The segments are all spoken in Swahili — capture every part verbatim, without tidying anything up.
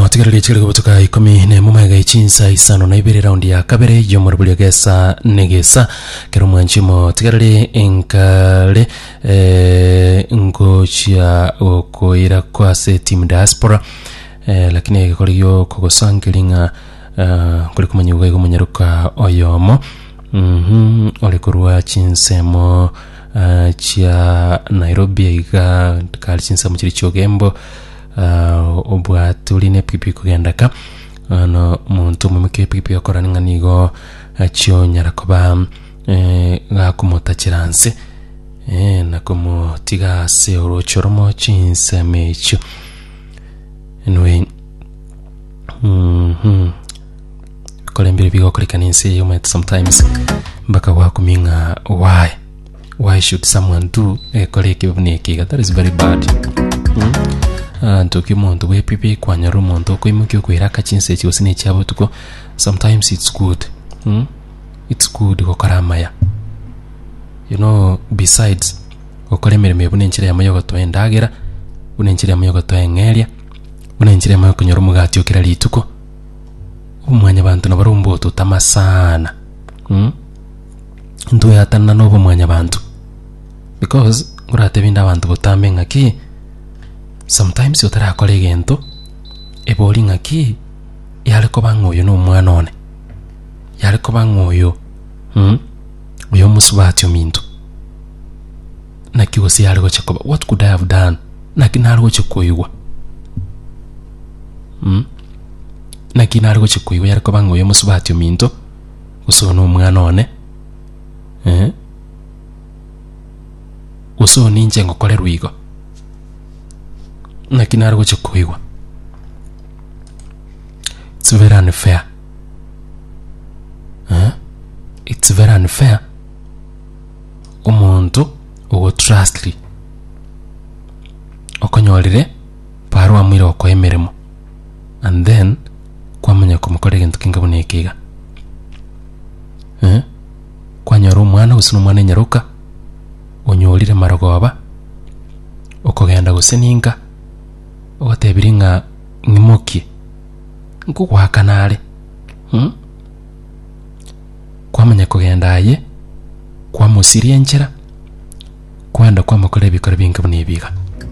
tigarali chikali kubutuka ikomi ne mumega ichinsa isano na ibiri raundi ya kabere yo murubuli gesa negesa kero mwanchimo tigarali enkale eh ngochia okoira kwa se team diaspora eh lakini koliyo kogosangilinga uh, kuli kumanyuga igo munyaruka oyomo mhm ole kurwa chinsemo uh, chia Nairobi iga kali chinsemo chiri chogembo uh, obwa tuline pipi kugendaka ano muntu mumike pipi yakora ninganigo achyo nyarakoba eh ga kumutachiranse eh nakumutiga se orochoromo chinsemecho anyway mhm kolembere bigo kolikaninse you might sometimes mbaka wakuminga why why should someone do e koleke buneke that is very bad mm? Uh, ntoki muntu we pipi kwanyaro muntu ko imukyo kwera kachinse cyose ne cyabo tuko sometimes it's good hmm? It's good ko karamaya you know besides okoremere mebunenchire yamayogo to endagera bunenchire yamayogo to engeria bunenchire yamayogo kunyoro mugati okira lituko umwanya bantu nabarumbo tutamasana hmm? Ndo yatanna no bumwanya bantu because urate binda bantu butamenga ki sometimes yotara kolegento eboli ngaki yale ko bangoyo no mwana one yale ko bangoyo hm uyo musubati ominto nakiwo si yale ko chekoba what could I have done nakinalo ko chekoywa hm nakinalo ko chekoywa yale ko bangoyo musubati ominto uso no mwana one eh uso ninje ngokole ruigo nakinargo chikuiwa. It's very unfair. Huh? It's very unfair. Umuntu ugo trustly okonyolire paro amwira okoemeremo and then kwamanya kumukore gento kinga bunekiga eh kwanyoro umwana usino mwana nyaruka onyolire marogoba okogenda guseninga otebiringa ngimoki ngukwa kanale hm kwamanya kugenda ye kwa musiri enchera kwanda kwa makole bikore binga bunibiga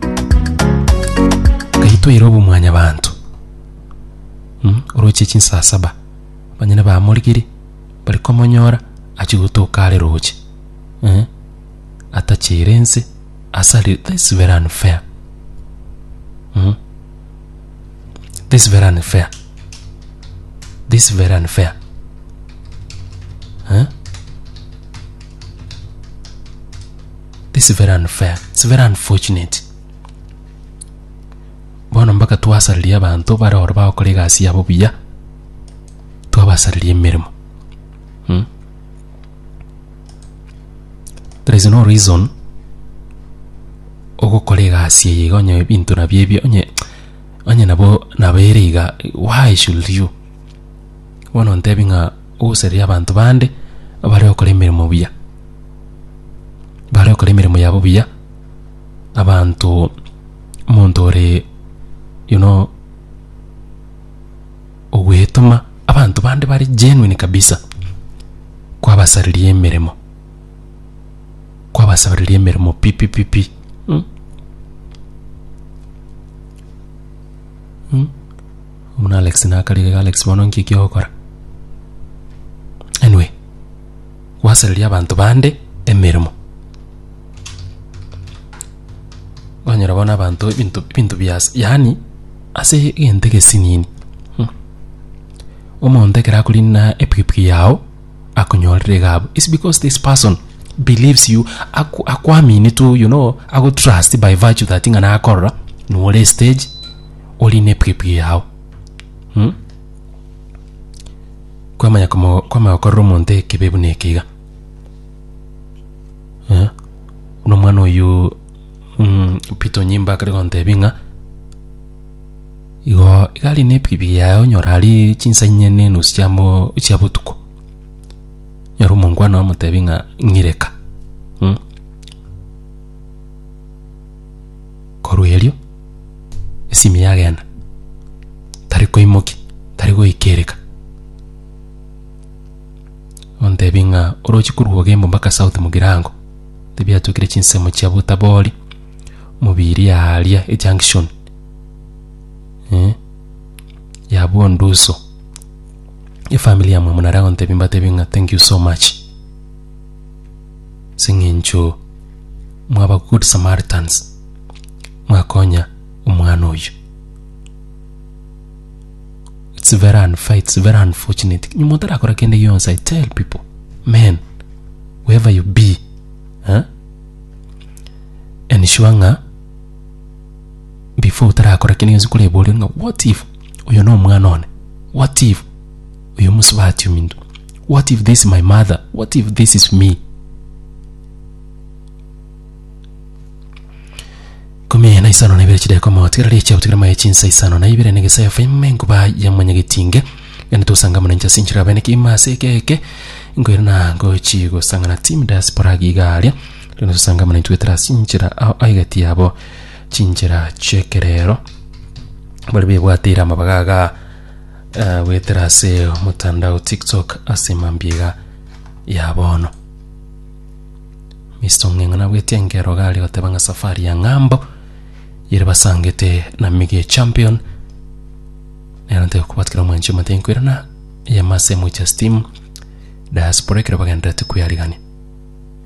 kayito irobo mwanya bantu hm uroche chinsa saba banyana ba morigiri bari komonyora achigutokale roche eh atachirense asali. This is very unfair. Hmm? This is very unfair. This is very unfair. Huh? This is very unfair. It's very unfortunate. Bona mbaka tuwasalia bantu bara orba okolega asi abo biya. Tuwasalia mirimo. Hmm? There is no reason oko kolega asi yegonye bintu na byebi onye onye nabo naberega. Why should you one on tebinga useri abantu bande abari okole mirimo biya bari okole mirimo yabo biya abantu montore you know ogwetoma abantu bande bari genuine kabisa kwa basariliye mirimo kwa basariliye mirimo pipi pipi Hmm? Hmm? Umuna Alex na kali Alex bono nkiki okora. Anyway, wasalia abantu bande emirimo. Wanyara bona abantu bintu bintu bias. Yani ase gendeke sinini. Hmm? Omonde kera kulina epipi yao akonyolre gabo. It's because this person believes you aku akwamini to you know ago trust by virtue that thing na akora no stage oli ne pipi yao hm kwa manya como kwa akoro monte kibebu nekiga eh uno mwana oyu mm pito nyimba kare konte binga igo igali ne pipi yao nyorali chinsa nyene no siamo chiabutuko yaro mongwana mutebinga ngireka hm koruelio esimi yagena tari koimoki tari goikereka onte binga orochi kurugo gembo mpaka south mugirango tebia tukire chinsemo cha butaboli mubiri alia e junction eh ya bonduso e familia mwa munara onte bimba tebinga. Thank you so much singincho mwaba good Samaritans mwakonya umwana uyu. It's very unfair, it's very unfortunate. You want to kende yonsa. I tell people, man, wherever you be, huh? And shwanga before tara akora kende yonsa kule boli nga. What if uyo no mwana one? What if uyo muswati mindu? What if this is my mother? What if this is me? Kumi na isano na ibere chide kama watira licha utikira maya chinsa isano na ibere negesa ya faimengu ba ya manyagitinge yani tosanga mwanancha sinchira bene kima sekeke ngoyira na ngochi go sanga na team diaspora gigalia lino tosanga mwanancha wetera sinchira au aigati yabo chinchira chekerero bali bebo atira mabagaga uh, wetera se mutandao TikTok asema mbiga yabono mistongenga na wetengero gali otebanga safari ya ngambo yere basangete na mige champion nante kubatkira mwanchi matenkwirana ya masemo cha steam diaspora kira baganda tukuyarigani